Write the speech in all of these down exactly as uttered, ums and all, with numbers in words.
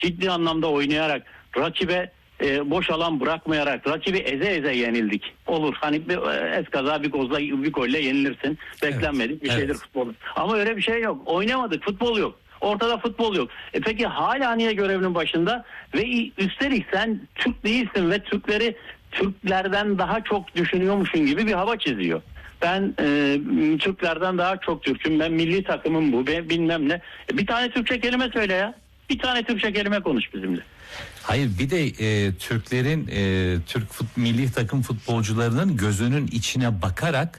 ciddi anlamda oynayarak, rakibe e, boş alan bırakmayarak, rakibi eze eze yenildik. Olur. Hani bir e, eskaza bir gozla bir golle yenilirsin. Beklenmedik evet, bir şeydir evet. futbol. Ama öyle bir şey yok. Oynamadık. Futbol yok. Ortada futbol yok. E peki hala niye görevinin başında? Ve üstelik sen Türk değilsin ve Türkleri Türklerden daha çok düşünüyormuşsun gibi bir hava çiziyor. Ben e, Türklerden daha çok Türk'üm. Ben milli takımım bu. Ben bilmem ne. E, bir tane Türkçe kelime söyle ya. Bir tane Türkçe kelime konuş bizimle. Hayır bir de e, Türklerin e, Türk fut, milli takım futbolcularının gözünün içine bakarak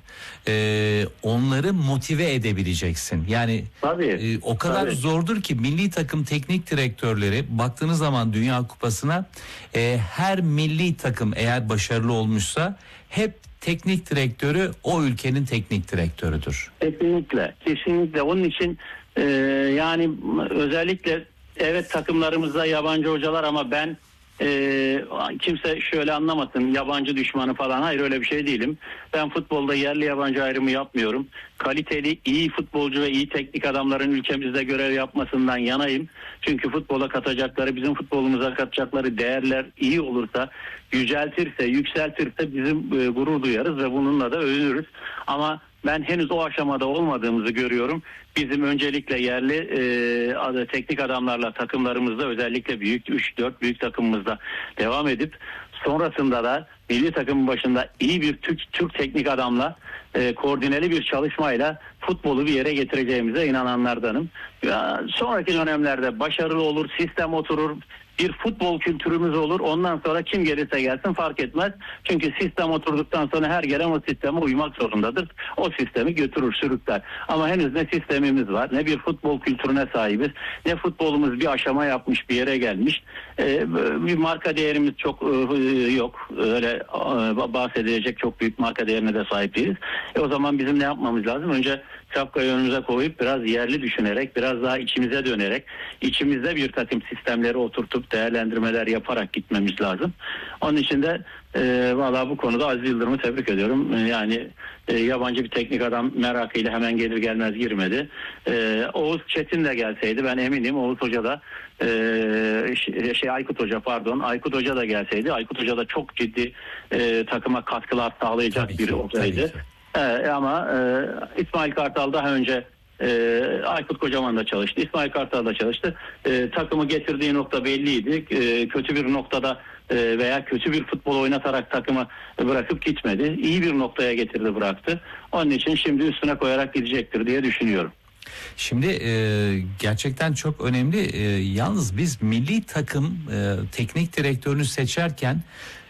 e, onları motive edebileceksin. Yani e, o kadar tabii. zordur ki milli takım teknik direktörleri baktığınız zaman Dünya Kupası'na e, her milli takım eğer başarılı olmuşsa hep teknik direktörü o ülkenin teknik direktörüdür. Kesinlikle, kesinlikle. Onun için e, yani özellikle evet takımlarımızda yabancı hocalar ama ben e, kimse şöyle anlamasın yabancı düşmanı falan, hayır öyle bir şey değilim. Ben futbolda yerli yabancı ayrımı yapmıyorum. Kaliteli iyi futbolcu ve iyi teknik adamların ülkemizde görev yapmasından yanayım. Çünkü futbola katacakları, bizim futbolumuza katacakları değerler iyi olursa, yüceltirse, yükseltirse bizim e, gurur duyarız ve bununla da övünürüz. Ama ben henüz o aşamada olmadığımızı görüyorum. Bizim öncelikle yerli e, teknik adamlarla takımlarımızda, özellikle büyük üç dört büyük takımımızda devam edip sonrasında da milli takımın başında iyi bir Türk, Türk teknik adamla e, koordineli bir çalışmayla futbolu bir yere getireceğimize inananlardanım. Ya, sonraki dönemlerde başarılı olur, sistem oturur, bir futbol kültürümüz olur. Ondan sonra kim gelirse gelsin fark etmez. Çünkü sistem oturduktan sonra her gelen o sisteme uymak zorundadır. O sistemi götürür, sürükler. Ama henüz ne sistemimiz var, ne bir futbol kültürüne sahibiz, ne futbolumuz bir aşama yapmış, bir yere gelmiş. Ee, bir marka değerimiz çok e, yok. Öyle e, bahsedilecek çok büyük marka değerine de sahip değiliz. E, o zaman bizim ne yapmamız lazım? Önce şapkayı önümüze koyup biraz yerli düşünerek, biraz daha içimize dönerek, içimizde bir takım sistemleri oturtup değerlendirmeler yaparak gitmemiz lazım. Onun için de e, valla bu konuda Aziz Yıldırım'ı tebrik ediyorum. E, yani e, yabancı bir teknik adam merakıyla hemen gelir gelmez girmedi. E, Oğuz Çetin de gelseydi ben eminim Oğuz Hoca da e, şey Aykut Hoca pardon Aykut Hoca da gelseydi, Aykut Hoca da çok ciddi e, takıma katkılar sağlayacak tabii bir ki, hocaydı. Ee, ama e, İsmail Kartal daha önce e, Aykut Kocaman da çalıştı. İsmail Kartal da çalıştı. E, takımı getirdiği nokta belliydi. E, kötü bir noktada e, veya kötü bir futbol oynatarak takımı bırakıp gitmedi. İyi bir noktaya getirdi, bıraktı. Onun için şimdi üstüne koyarak gidecektir diye düşünüyorum. Şimdi e, gerçekten çok önemli. E, yalnız biz milli takım e, teknik direktörünü seçerken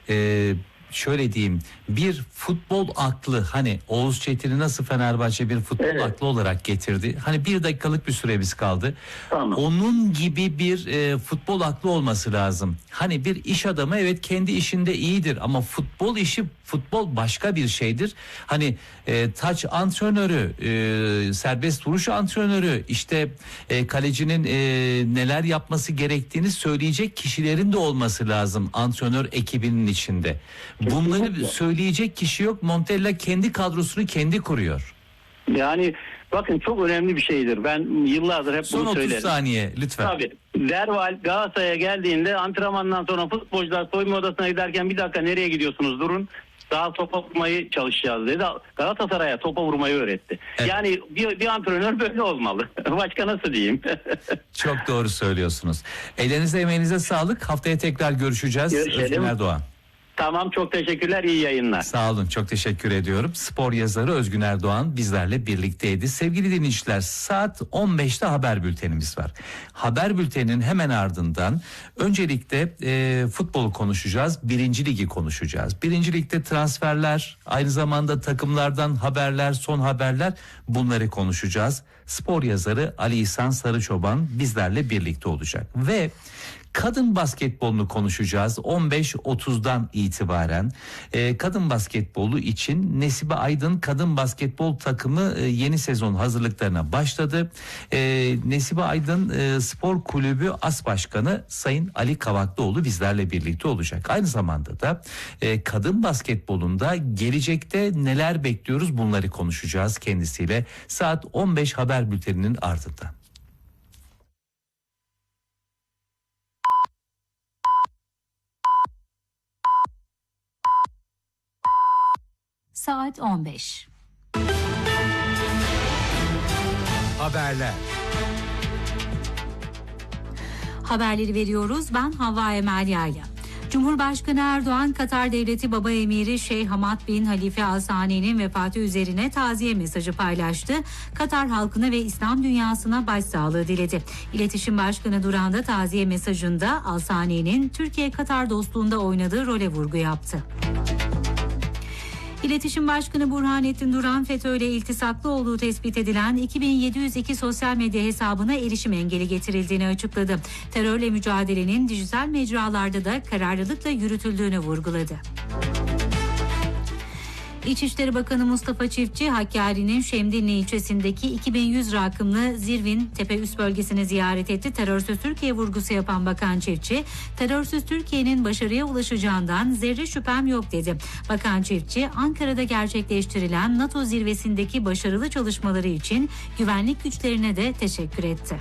e, şöyle diyeyim, bir futbol aklı, hani Oğuz Çetin'i nasıl Fenerbahçe bir futbol evet. aklı olarak getirdi. Hani bir dakikalık bir süremiz kaldı. Tamam. Onun gibi bir e, futbol aklı olması lazım. Hani bir iş adamı evet kendi işinde iyidir ama futbol işi, futbol başka bir şeydir. Hani e, taç antrenörü, e, serbest vuruş antrenörü, işte e, kalecinin e, neler yapması gerektiğini söyleyecek kişilerin de olması lazım antrenör ekibinin içinde. Bunları Kesinlikle. söyleyecek kişi yok. Montella kendi kadrosunu kendi kuruyor. Yani bakın çok önemli bir şeydir. Ben yıllardır hep Son bunu söylerim. Son otuz saniye lütfen. Tabii. Derval Galatasaray'a geldiğinde antrenmandan sonra futbolcular soyunma odasına giderken bir dakika nereye gidiyorsunuz durun. Daha topa vurmayı çalışacağız dedi. Galatasaray'a topa vurmayı öğretti. Evet. Yani bir, bir antrenör böyle olmalı. Başka nasıl diyeyim? Çok doğru söylüyorsunuz. Ellerinize emeğinize sağlık. Haftaya tekrar görüşeceğiz. Özgün Doğan. Tamam, çok teşekkürler, iyi yayınlar. Sağ olun, çok teşekkür ediyorum. Spor yazarı Özgün Erdoğan bizlerle birlikteydi. Sevgili dinleyiciler, saat on beşte haber bültenimiz var. Haber bülteninin hemen ardından öncelikle e, futbolu konuşacağız. Birinci Ligi konuşacağız. Birinci Lig'de transferler, aynı zamanda takımlardan haberler, son haberler, bunları konuşacağız. Spor yazarı Ali İhsan Sarıçoban bizlerle birlikte olacak. Ve kadın basketbolunu konuşacağız on beş otuzdan itibaren. Ee, kadın basketbolu için Nesibe Aydın kadın basketbol takımı e, yeni sezon hazırlıklarına başladı. Ee, Nesibe Aydın e, Spor Kulübü As Başkanı Sayın Ali Kavaklıoğlu bizlerle birlikte olacak. Aynı zamanda da e, kadın basketbolunda gelecekte neler bekliyoruz, bunları konuşacağız kendisiyle saat on beş haber bülteninin ardından. Saat on beş. Haberler. Haberleri veriyoruz. Ben Havva Emel Yayla. Cumhurbaşkanı Erdoğan, Katar Devleti Baba Emiri Şeyh Hamad bin Halife Al Sani'nin vefatı üzerine taziye mesajı paylaştı. Katar halkına ve İslam dünyasına başsağlığı diledi. İletişim Başkanı Duran da taziye mesajında Al Sani'nin Türkiye-Katar dostluğunda oynadığı role vurgu yaptı. İletişim Başkanı Burhanettin Duran, FETÖ ile iltisaklı olduğu tespit edilen iki bin yedi yüz iki sosyal medya hesabına erişim engeli getirildiğini açıkladı. Terörle mücadelenin dijital mecralarda da kararlılıkla yürütüldüğünü vurguladı. İçişleri Bakanı Mustafa Çiftçi, Hakkari'nin Şemdinli ilçesindeki iki bin yüz rakımlı Zirvin Tepe üst bölgesini ziyaret etti. Terörsüz Türkiye vurgusu yapan Bakan Çiftçi, terörsüz Türkiye'nin başarıya ulaşacağından zerre şüphem yok dedi. Bakan Çiftçi, Ankara'da gerçekleştirilen NATO zirvesindeki başarılı çalışmaları için güvenlik güçlerine de teşekkür etti.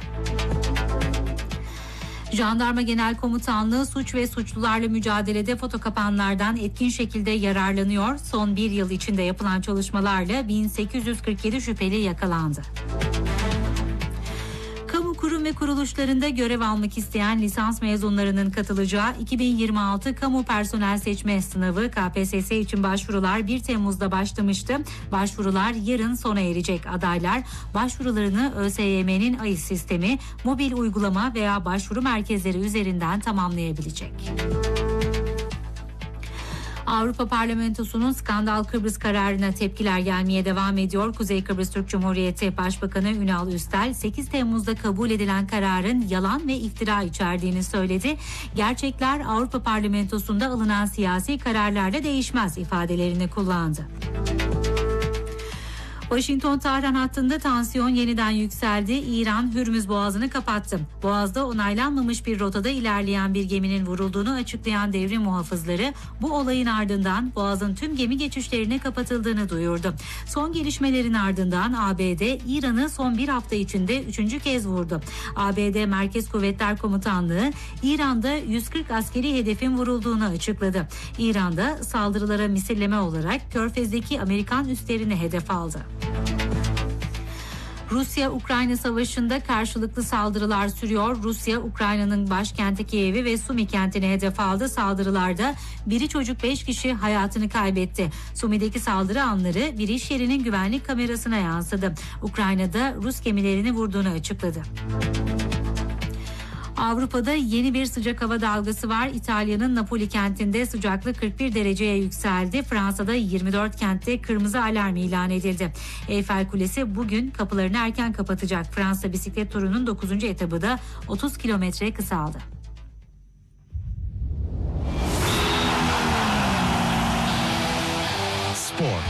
Jandarma Genel Komutanlığı suç ve suçlularla mücadelede foto kapanlardan etkin şekilde yararlanıyor. Son bir yıl içinde yapılan çalışmalarla bin sekiz yüz kırk yedi şüpheli yakalandı. Kamu kurum ve kuruluşlarında görev almak isteyen lisans mezunlarının katılacağı iki bin yirmi altı Kamu Personel Seçme Sınavı K P S S için başvurular bir Temmuz'da başlamıştı. Başvurular yarın sona erecek. Adaylar başvurularını ÖSYM'nin A İ S sistemi, mobil uygulama veya başvuru merkezleri üzerinden tamamlayabilecek. Avrupa Parlamentosu'nun skandal Kıbrıs kararına tepkiler gelmeye devam ediyor. Kuzey Kıbrıs Türk Cumhuriyeti Başbakanı Ünal Üstel, sekiz Temmuz'da kabul edilen kararın yalan ve iftira içerdiğini söyledi. Gerçekler Avrupa Parlamentosu'nda alınan siyasi kararlarla değişmez ifadelerini kullandı. Washington-Tahran hattında tansiyon yeniden yükseldi. İran Hürmüz Boğazı'nı kapattı. Boğaz'da onaylanmamış bir rotada ilerleyen bir geminin vurulduğunu açıklayan devrim muhafızları bu olayın ardından Boğaz'ın tüm gemi geçişlerine kapatıldığını duyurdu. Son gelişmelerin ardından A B D İran'ı son bir hafta içinde üçüncü kez vurdu. A B D Merkez Kuvvetler Komutanlığı İran'da yüz kırk askeri hedefin vurulduğunu açıkladı. İran'da saldırılara misilleme olarak Körfez'deki Amerikan üslerini hedef aldı. Rusya-Ukrayna savaşında karşılıklı saldırılar sürüyor. Rusya, Ukrayna'nın başkenti Kiev'i ve Sumi kentini hedef aldı. Saldırılarda biri çocuk beş kişi hayatını kaybetti. Sumi'deki saldırı anları bir iş yerinin güvenlik kamerasına yansıdı. Ukrayna'da Rus gemilerini vurduğunu açıkladı. Avrupa'da yeni bir sıcak hava dalgası var. İtalya'nın Napoli kentinde sıcaklık kırk bir dereceye yükseldi. Fransa'da yirmi dört kentte kırmızı alarm ilan edildi. Eyfel Kulesi bugün kapılarını erken kapatacak. Fransa bisiklet turunun dokuzuncu etabı da otuz kilometre kısaldı. Spor.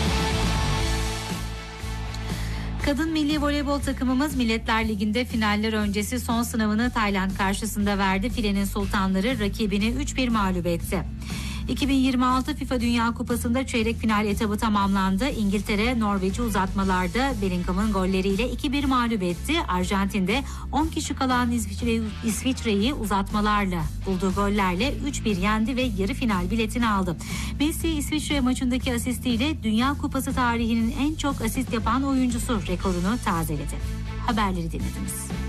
Kadın milli voleybol takımımız Milletler Ligi'nde finaller öncesi son sınavını Tayland karşısında verdi. Filenin sultanları rakibini üç bir mağlup etti. iki bin yirmi altı FIFA Dünya Kupası'nda çeyrek final etabı tamamlandı. İngiltere Norveç'i uzatmalarda Bellingham'ın golleriyle iki bir mağlup etti. Arjantin'de on kişi kalan İsviçre, İsviçre'yi uzatmalarla bulduğu gollerle üç bir yendi ve yarı final biletini aldı. Messi İsviçre maçındaki asistiyle Dünya Kupası tarihinin en çok asist yapan oyuncusu rekorunu tazeledi. Haberleri dinlediniz.